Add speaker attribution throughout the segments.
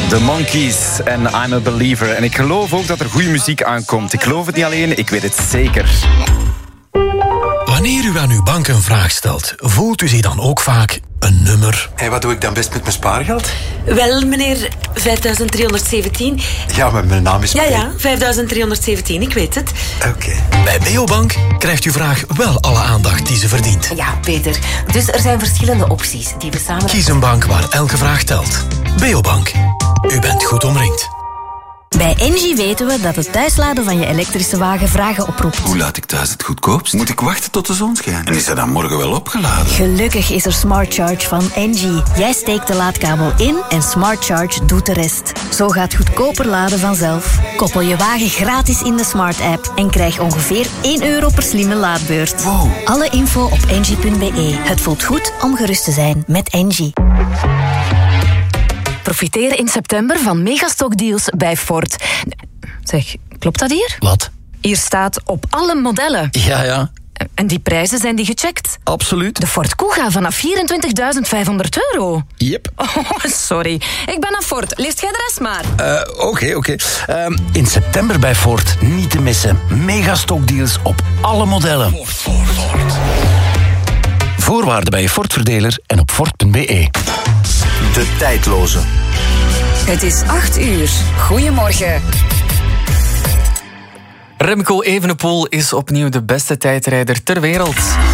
Speaker 1: The Monkees en I'm a Believer. En ik geloof ook dat er goede muziek aankomt. Ik geloof het niet alleen, ik weet het zeker.
Speaker 2: Wanneer u aan uw bank een vraag stelt, voelt u zich dan ook vaak een nummer?
Speaker 3: Hey, wat doe ik dan best met mijn spaargeld?
Speaker 4: Wel, meneer, 5317.
Speaker 3: Ja, maar mijn naam is...
Speaker 4: Ja, 5317, ik weet het.
Speaker 3: Oké.
Speaker 2: Bij Beobank krijgt uw vraag wel alle aandacht die ze verdient.
Speaker 5: Ja, Peter. Dus er zijn verschillende opties die we samen...
Speaker 2: Kies een bank waar elke vraag telt. Beobank. U bent goed omringd.
Speaker 6: Bij Engie weten we dat het thuisladen van je elektrische wagen vragen oproept.
Speaker 7: Hoe laat ik thuis het goedkoopst? Moet ik wachten tot de zon schijnt? En is hij dan morgen wel opgeladen?
Speaker 6: Gelukkig is er Smart Charge van Engie. Jij steekt de laadkabel in en Smart Charge doet de rest. Zo gaat goedkoper laden vanzelf. Koppel je wagen gratis in de Smart app en krijg ongeveer €1 per slimme laadbeurt.
Speaker 7: Wow.
Speaker 6: Alle info op engie.be. Het voelt goed om gerust te zijn met Engie.
Speaker 8: Profiteer in september van megastockdeals bij Ford. Zeg, klopt dat hier?
Speaker 9: Wat?
Speaker 8: Hier staat op alle modellen.
Speaker 9: Ja.
Speaker 8: En die prijzen, zijn die gecheckt?
Speaker 9: Absoluut.
Speaker 8: De Ford Kuga vanaf €24.500.
Speaker 9: Yep.
Speaker 8: Oh, sorry. Ik ben aan Ford. Leest jij de rest maar.
Speaker 9: Oké. In september bij Ford niet te missen. Megastockdeals op alle modellen. Ford. Voorwaarden bij je Ford-verdeler en op Ford.be.
Speaker 10: De tijdloze.
Speaker 11: Het is 8:00. Goedemorgen.
Speaker 12: Remco Evenepoel is opnieuw de beste tijdrijder ter wereld.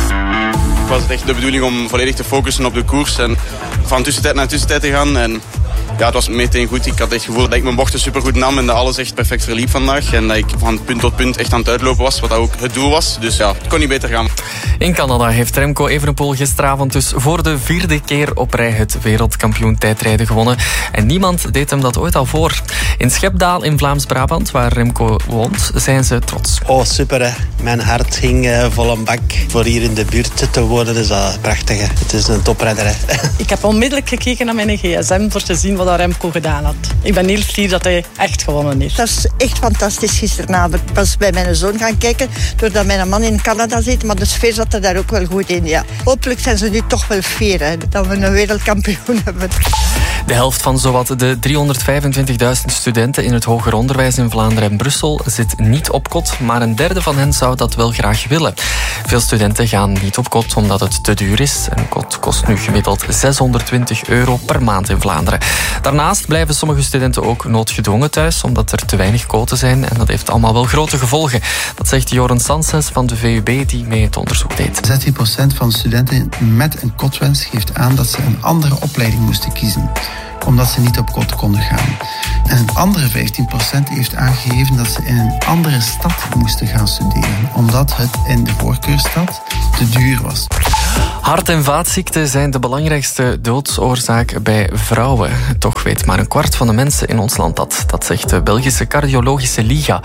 Speaker 13: Het was echt de bedoeling om volledig te focussen op de koers en van tussentijd naar tussentijd te gaan. En ja, het was meteen goed. Ik had echt het gevoel dat ik mijn bochten supergoed nam en dat alles echt perfect verliep vandaag. En dat ik van punt tot punt echt aan het uitlopen was, wat dat ook het doel was. Dus ja, het kon niet beter gaan.
Speaker 12: In Canada heeft Remco Evenepoel gisteravond dus voor de 4e keer op rij het wereldkampioen tijdrijden gewonnen. En niemand deed hem dat ooit al voor. In Schepdaal in Vlaams-Brabant, waar Remco woont, zijn ze trots.
Speaker 14: Oh, super hè. Mijn hart ging vol een bak. Voor hier in de buurt te wonen is dat prachtig hè. Het is een toprijder hè.
Speaker 15: Ik heb onmiddellijk gekeken naar mijn gsm voor te zien wat Remco gedaan had. Ik ben heel fier dat hij echt gewonnen heeft.
Speaker 16: Dat is echt fantastisch gisteravond. Ik was bij mijn zoon gaan kijken, doordat mijn man in Canada zit, maar de sfeer zat er daar ook wel goed in, ja. Hopelijk zijn ze nu toch wel fier, hè, dat we een wereldkampioen hebben.
Speaker 12: De helft van zowat de 325.000 studenten in het hoger onderwijs in Vlaanderen en Brussel zit niet op kot, maar een derde van hen zou dat wel graag willen. Veel studenten gaan niet op kot omdat het te duur is. Een kot kost nu gemiddeld €620 per maand in Vlaanderen. Daarnaast blijven sommige studenten ook noodgedwongen thuis, omdat er te weinig koten zijn. En dat heeft allemaal wel grote gevolgen. Dat zegt Joren Sanses van de VUB, die mee het onderzoek deed.
Speaker 17: 16% van de studenten met een kotwens geeft aan dat ze een andere opleiding moesten kiezen, omdat ze niet op kot konden gaan. En een andere 15% heeft aangegeven dat ze in een andere stad moesten gaan studeren, omdat het in de voorkeurstad te duur was.
Speaker 12: Hart- en vaatziekten zijn de belangrijkste doodsoorzaak bij vrouwen. Toch weet maar een kwart van de mensen in ons land dat. Dat zegt de Belgische Cardiologische Liga.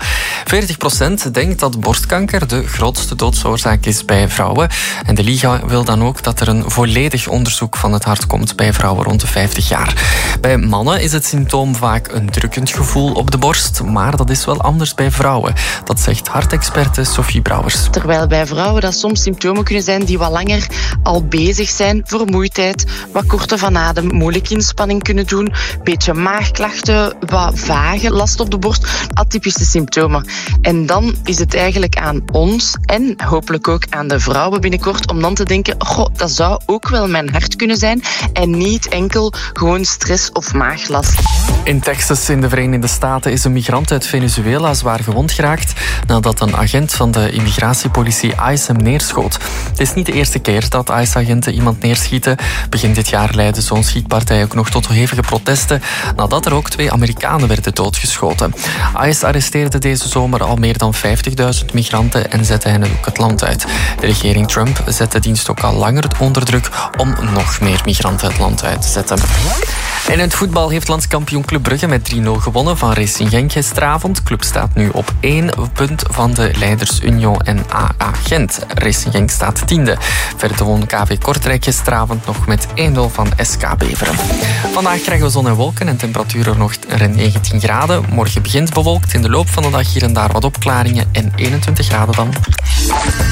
Speaker 12: 40% denkt dat borstkanker de grootste doodsoorzaak is bij vrouwen. En de Liga wil dan ook dat er een volledig onderzoek van het hart komt bij vrouwen rond de 50 jaar. Bij mannen is het symptoom vaak een drukkend gevoel op de borst, maar dat is wel anders bij vrouwen. Dat zegt hartexperte Sophie Brouwers.
Speaker 18: Terwijl bij vrouwen dat soms symptomen kunnen zijn die wat langer al bezig zijn, vermoeidheid, wat korte van adem, moeilijke inspanning kunnen doen, beetje maagklachten, wat vage last op de borst, atypische symptomen. En dan is het eigenlijk aan ons en hopelijk ook aan de vrouwen binnenkort om dan te denken, goh, dat zou ook wel mijn hart kunnen zijn en niet enkel gewoon stress of maaglast.
Speaker 12: In Texas in de Verenigde Staten is een migrant uit Venezuela zwaar gewond geraakt nadat een agent van de immigratiepolitie ICE hem neerschoot. Het is niet de eerste keer dat ICE-agenten iemand neerschieten. Begin dit jaar leidde zo'n schietpartij ook nog tot hevige protesten nadat er ook 2 Amerikanen werden doodgeschoten. ICE arresteerde deze zomer al meer dan 50.000 migranten en zette hen ook het land uit. De regering Trump zet de dienst ook al langer onder druk om nog meer migranten het land uit te zetten. En in het voetbal heeft landskampioen Club Brugge met 3-0 gewonnen van Racing Genk gisteravond. De club staat nu op 1 punt van de leiders Union en AA Gent. Racing Genk staat 10e. Verder won KV Kortrijk gisteravond nog met 1-0 van SK Beveren. Vandaag krijgen we zon en wolken en temperaturen nog 19 graden. Morgen begint bewolkt, in de loop van de dag hier en daar wat opklaringen en 21 graden dan.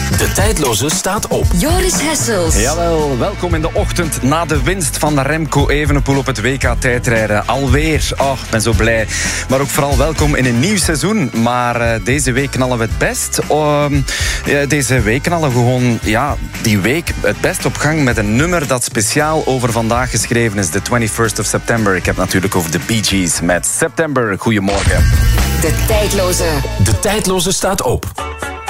Speaker 2: De tijdloze staat op.
Speaker 11: Joris Hessels.
Speaker 1: Jawel, welkom in de ochtend na de winst van Remco Evenepoel op het WK tijdrijden. Alweer, ik ben zo blij. Maar ook vooral welkom in een nieuw seizoen. Maar deze week knallen we het best. Deze week knallen we gewoon die week het best op gang met een nummer dat speciaal over vandaag geschreven is. De 21st of September. Ik heb natuurlijk over de Bee Gees met September. Goedemorgen.
Speaker 11: De tijdloze.
Speaker 2: De tijdloze staat op.